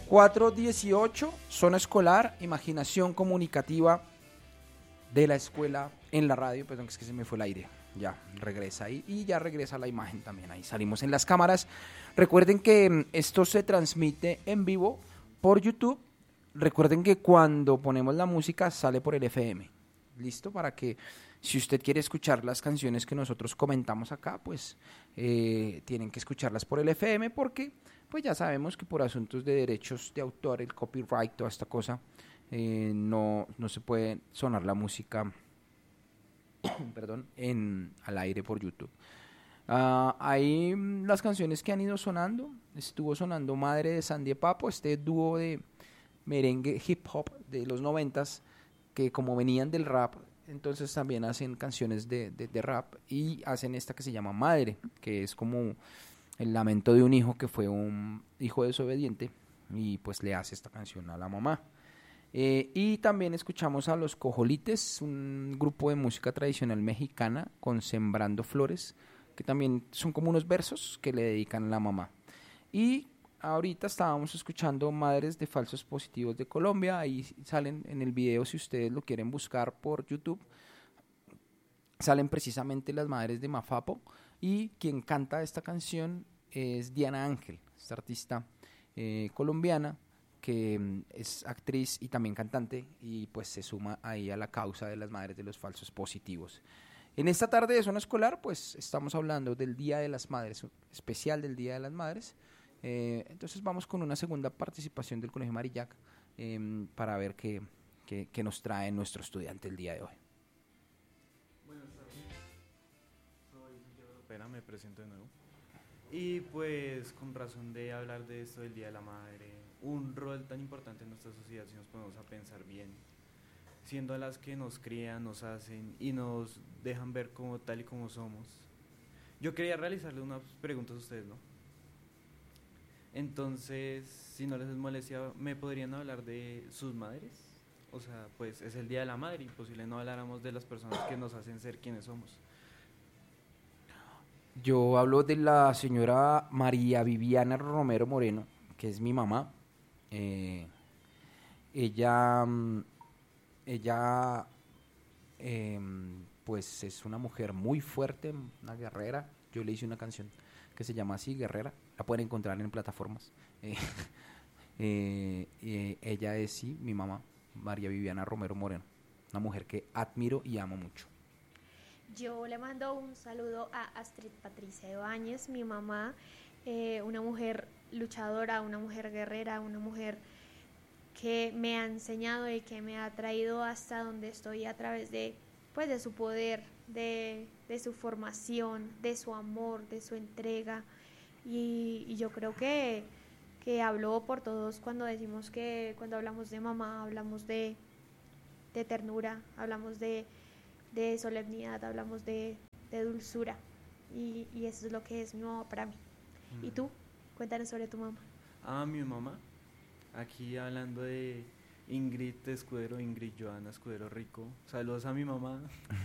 418, zona escolar, imaginación comunicativa de la escuela en la radio. Perdón, es que se me fue el aire. Ya regresa ahí y ya regresa la imagen también. Ahí salimos en las cámaras. Recuerden que esto se transmite en vivo por YouTube. Recuerden que cuando ponemos la música sale por el FM. ¿Listo? Para que si usted quiere escuchar las canciones que nosotros comentamos acá, pues tienen que escucharlas por el FM, porque pues ya sabemos que por asuntos de derechos de autor, el copyright, toda esta cosa, no se puede sonar la música perdón, al aire por YouTube. Ahí las canciones que han ido sonando, estuvo sonando Madre de Sandy Papo, este dúo de merengue hip hop de los 90s, que como venían del rap, entonces también hacen canciones de rap, y hacen esta que se llama Madre, que es como el lamento de un hijo que fue un hijo desobediente y pues le hace esta canción a la mamá. Y también escuchamos a Los Cojolites, un grupo de música tradicional mexicana con Sembrando Flores, que también son como unos versos que le dedican a la mamá. Y ahorita estábamos escuchando Madres de Falsos Positivos de Colombia. Ahí salen en el video, si ustedes lo quieren buscar por YouTube, salen precisamente las madres de Mafapo, y quien canta esta canción es Diana Ángel, esta artista colombiana, que es actriz y también cantante, y pues se suma ahí a la causa de las madres de los falsos positivos. En esta tarde de Zona Escolar, pues estamos hablando del Día de las Madres, especial del Día de las Madres. Entonces vamos con una segunda participación del Colegio Marillac, para ver qué nos trae nuestro estudiante el día de hoy. Buenas tardes, soy Santiago Opera, me presento de nuevo. Y pues con razón de hablar de esto del Día de la Madre, un rol tan importante en nuestra sociedad, si nos ponemos a pensar bien, siendo las que nos crían, nos hacen y nos dejan ver como tal y como somos. Yo quería realizarle unas preguntas a ustedes, ¿no? Entonces, si no les es molestia, ¿me podrían hablar de sus madres? O sea, pues es el Día de la Madre, imposible no habláramos de las personas que nos hacen ser quienes somos. Yo hablo de la señora María Viviana Romero Moreno, que es mi mamá. Eh, ella ella pues es una mujer muy fuerte, una guerrera. Yo le hice una canción que se llama así, Guerrera. La pueden encontrar en plataformas. Ella es, sí, mi mamá, María Viviana Romero Moreno. Una mujer que admiro y amo mucho. Yo le mando un saludo a Astrid Patricia Ibáñez, mi mamá, una mujer luchadora, una mujer guerrera, una mujer que me ha enseñado y que me ha traído hasta donde estoy a través de, pues, de su poder, de su formación, de su amor, de su entrega. Y yo creo que hablo por todos cuando decimos que cuando hablamos de mamá hablamos de ternura, hablamos de solemnidad, hablamos de dulzura, y eso es lo que es mi mamá para mí. ¿Y tú? Cuéntanos sobre tu mamá. Mi mamá, aquí hablando de Ingrid Escudero, Ingrid Joana Escudero Rico, saludos a mi mamá.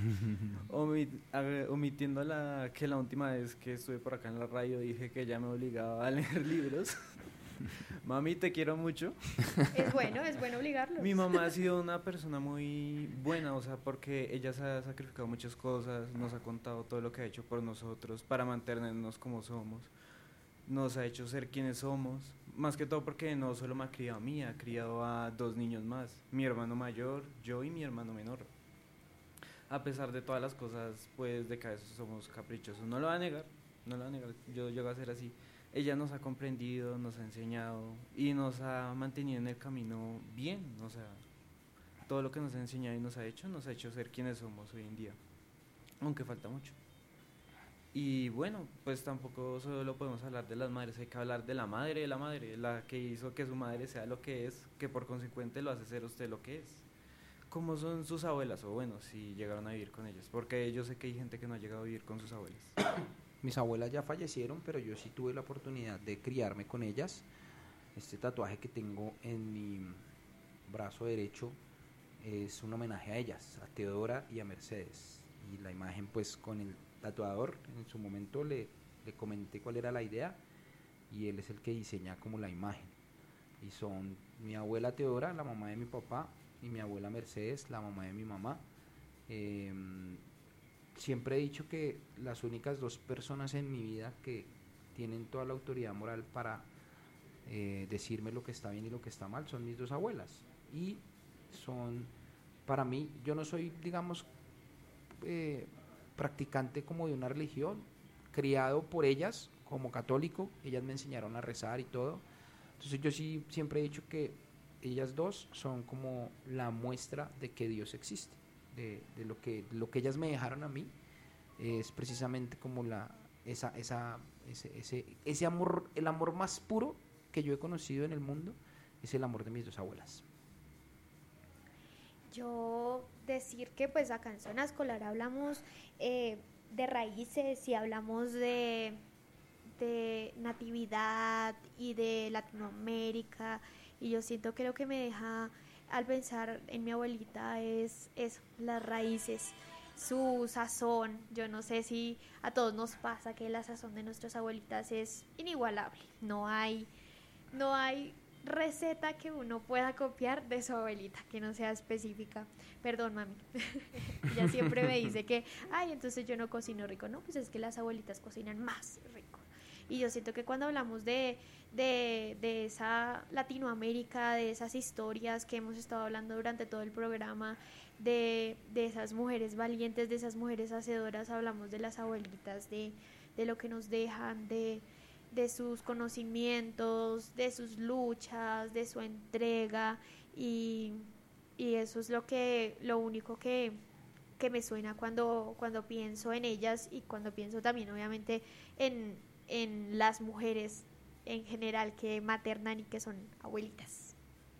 Omitiendo que la última vez que estuve por acá en la radio dije que ella me obligaba a leer libros. Mami, te quiero mucho. Es bueno obligarlos. Mi mamá ha sido una persona muy buena, o sea, porque ella se ha sacrificado muchas cosas, nos ha contado todo lo que ha hecho por nosotros, para mantenernos como somos, nos ha hecho ser quienes somos, más que todo porque no solo me ha criado a mí, ha criado a 2 niños más, mi hermano mayor, yo y mi hermano menor. A pesar de todas las cosas, pues de que a veces somos caprichosos, no lo va a negar, yo llego a ser así. Ella nos ha comprendido, nos ha enseñado y nos ha mantenido en el camino bien, o sea, todo lo que nos ha enseñado y nos ha hecho ser quienes somos hoy en día, aunque falta mucho. Y bueno, pues tampoco solo podemos hablar de las madres, hay que hablar de la madre, la que hizo que su madre sea lo que es, que por consecuente lo hace ser usted lo que es. ¿Cómo son sus abuelas? O bueno, si llegaron a vivir con ellas, porque yo sé que hay gente que no ha llegado a vivir con sus abuelas. Mis abuelas ya fallecieron, pero yo sí tuve la oportunidad de criarme con ellas. Este tatuaje que tengo en mi brazo derecho es un homenaje a ellas, a Teodora y a Mercedes. Y la imagen, pues, con el tatuador, en su momento le comenté cuál era la idea, y él es el que diseña como la imagen. y son mi abuela Teodora, la mamá de mi papá, y mi abuela Mercedes, la mamá de mi mamá. Eh, Siempre he dicho que las únicas dos personas en mi vida que tienen toda la autoridad moral para decirme lo que está bien y lo que está mal son mis dos abuelas. Y son, para mí, yo no soy, digamos, practicante como de una religión, criado por ellas como católico, ellas me enseñaron a rezar y todo. Entonces yo sí siempre he dicho que ellas dos son como la muestra de que Dios existe, de lo que ellas me dejaron a mí es precisamente como ese amor, el amor más puro que yo he conocido en el mundo es el amor de mis dos abuelas. Yo decir que pues acá en Zona Escolar hablamos de raíces y hablamos de natividad y de Latinoamérica, y yo siento que lo que me deja al pensar en mi abuelita es eso, las raíces, su sazón. Yo no sé si a todos nos pasa que la sazón de nuestras abuelitas es inigualable, no hay receta que uno pueda copiar de su abuelita que no sea específica. Perdón, mami. Ella siempre me dice que, ay, entonces yo no cocino rico. No, pues es que las abuelitas cocinan más rico. Y yo siento que cuando hablamos de esa Latinoamérica, de esas historias que hemos estado hablando durante todo el programa, de esas mujeres valientes, de esas mujeres hacedoras, hablamos de las abuelitas, de lo que nos dejan, de sus conocimientos, de sus luchas, de su entrega, y eso es lo único que me suena cuando pienso en ellas, y cuando pienso también obviamente en las mujeres en general que maternan y que son abuelitas.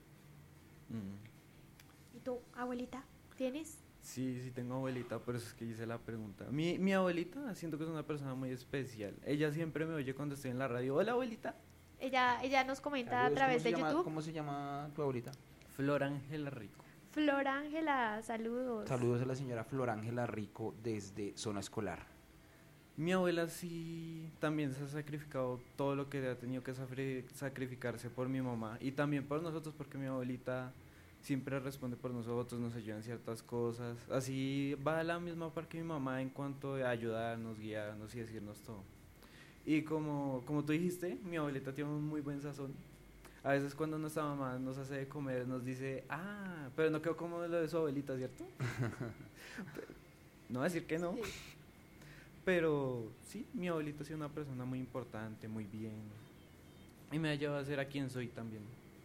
¿Y tú, abuelita, tienes? Sí, tengo abuelita, por eso es que hice la pregunta. Mi abuelita, siento que es una persona muy especial. Ella siempre me oye cuando estoy en la radio. Hola, abuelita. Ella nos comenta Saludos, a través de YouTube. ¿Cómo se llama tu abuelita? Flor Ángela Rico. Flor Ángela, saludos. Saludos a la señora Flor Ángela Rico desde Zona Escolar. Mi abuela sí también se ha sacrificado todo lo que ha tenido que sacrificarse por mi mamá y también por nosotros, porque mi abuelita siempre responde por nosotros, nos ayuda en ciertas cosas. Así va a la misma par que mi mamá en cuanto a ayudarnos, guiarnos y decirnos todo. Y como tú dijiste, mi abuelita tiene un muy buen sazón. A veces cuando nuestra mamá nos hace de comer nos dice, pero no quedó como lo de su abuelita, ¿cierto? No voy a decir que no. Sí. Pero sí, mi abuelita ha sido una persona muy importante, muy bien. Y me ha llevado a ser a quien soy también.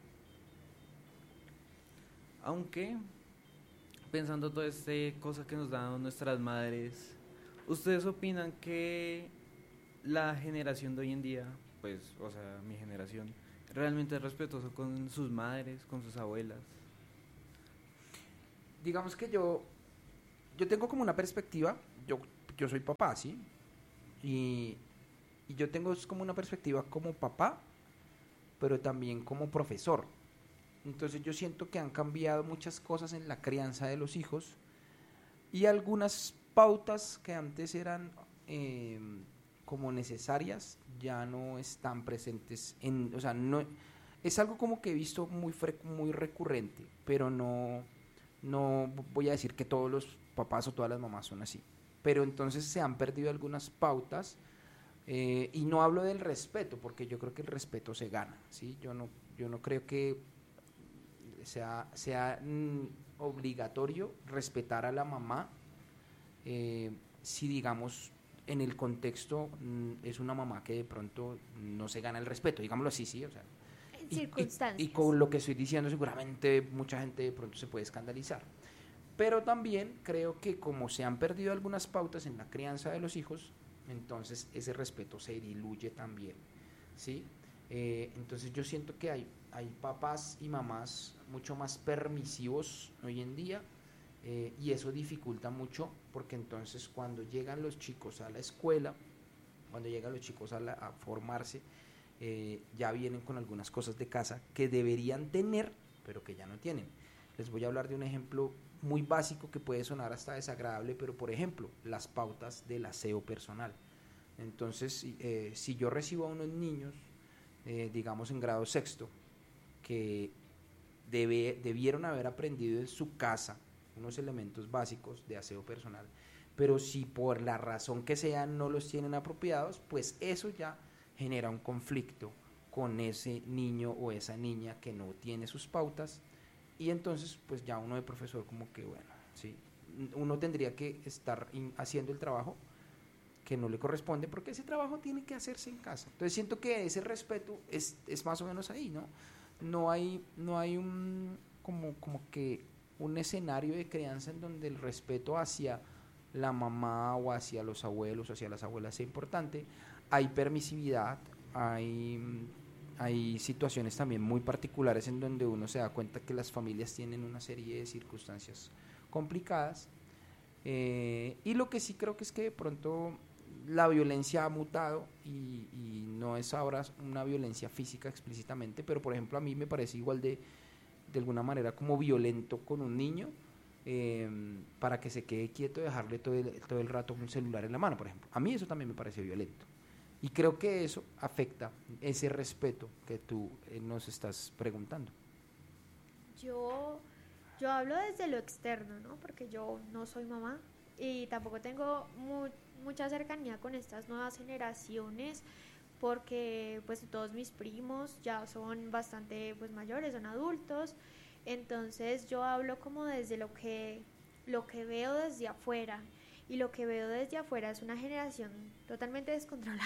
Aunque, pensando toda esta cosa que nos dan nuestras madres, ¿ustedes opinan que la generación de hoy en día, pues, o sea, mi generación, realmente es respetuoso con sus madres, con sus abuelas? Digamos que yo tengo como una perspectiva, yo soy papá, ¿sí? Y yo tengo como una perspectiva como papá, pero también como profesor. Entonces yo siento que han cambiado muchas cosas en la crianza de los hijos y algunas pautas que antes eran como necesarias ya no están presentes o sea, no es algo como que he visto muy recurrente, pero no voy a decir que todos los papás o todas las mamás son así, pero entonces se han perdido algunas pautas, y no hablo del respeto, porque yo creo que el respeto se gana, ¿sí? Yo no creo que sea obligatorio respetar a la mamá, si digamos en el contexto es una mamá que de pronto no se gana el respeto, digámoslo así, ¿sí? O sea, en circunstancias. Y con lo que estoy diciendo seguramente mucha gente de pronto se puede escandalizar, pero también creo que como se han perdido algunas pautas en la crianza de los hijos, entonces ese respeto se diluye también, ¿sí? Entonces yo siento que hay papás y mamás mucho más permisivos hoy en día, y eso dificulta mucho, porque entonces cuando llegan los chicos a la escuela, cuando llegan los chicos a formarse, ya vienen con algunas cosas de casa que deberían tener, pero que ya no tienen. Les voy a hablar de un ejemplo muy básico que puede sonar hasta desagradable, pero por ejemplo, las pautas del aseo personal. Entonces, si yo recibo a unos niños, digamos en grado sexto, que debieron haber aprendido en su casa unos elementos básicos de aseo personal, pero si por la razón que sea no los tienen apropiados, pues eso ya genera un conflicto con ese niño o esa niña que no tiene sus pautas, y entonces pues ya uno de profesor como que bueno, sí, uno tendría que estar haciendo el trabajo que no le corresponde, porque ese trabajo tiene que hacerse en casa. Entonces siento que ese respeto es más o menos ahí, ¿no? No hay un como que un escenario de crianza en donde el respeto hacia la mamá o hacia los abuelos o hacia las abuelas sea importante. Hay permisividad, hay situaciones también muy particulares en donde uno se da cuenta que las familias tienen una serie de circunstancias complicadas, y lo que sí creo que es que de pronto la violencia ha mutado y no es ahora una violencia física explícitamente, pero por ejemplo a mí me parece igual de alguna manera como violento con un niño, para que se quede quieto, dejarle todo el rato un celular en la mano, por ejemplo. A mí eso también me parece violento. Y creo que eso afecta ese respeto que tú nos estás preguntando. Yo hablo desde lo externo, ¿no? Porque yo no soy mamá y tampoco tengo mucha cercanía con estas nuevas generaciones, porque pues todos mis primos ya son bastante pues mayores, son adultos. Entonces yo hablo como desde lo que veo desde afuera, y lo que veo desde afuera es una generación totalmente descontrolada.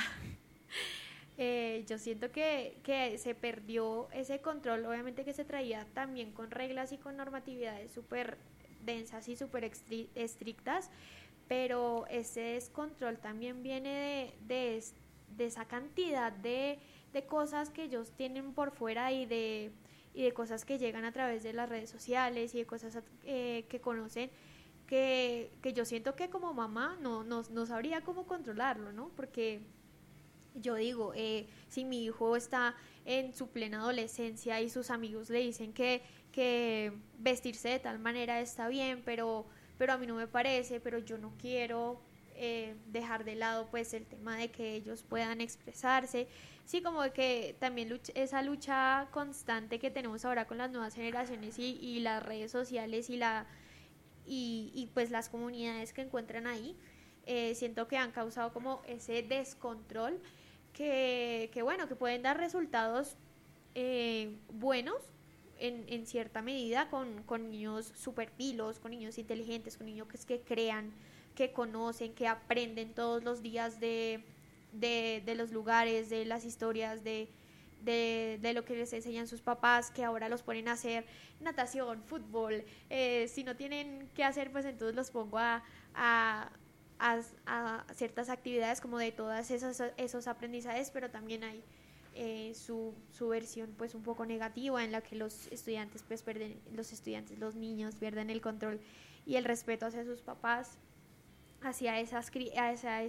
Yo siento que se perdió ese control, obviamente que se traía también con reglas y con normatividades súper densas y súper estrictas, pero ese descontrol también viene de esa cantidad de cosas que ellos tienen por fuera y de cosas que llegan a través de las redes sociales y de cosas que conocen, que yo siento que como mamá no sabría cómo controlarlo, ¿no? Porque yo digo, si mi hijo está en su plena adolescencia y sus amigos le dicen que vestirse de tal manera está bien, pero a mí no me parece, pero yo no quiero dejar de lado pues el tema de que ellos puedan expresarse. Sí, como que también esa lucha constante que tenemos ahora con las nuevas generaciones y las redes sociales y pues las comunidades que encuentran ahí, siento que han causado como ese descontrol que bueno, que pueden dar resultados buenos en cierta medida con niños super pilos, con niños inteligentes, con niños que crean, que conocen, que aprenden todos los días de los lugares, de las historias, de lo que les enseñan sus papás, que ahora los ponen a hacer natación, fútbol. Si no tienen que hacer, pues entonces los pongo a ciertas actividades como de todas esos aprendizajes, pero también hay su versión pues un poco negativa, en la que los estudiantes pues los niños pierden el control y el respeto hacia sus papás, hacia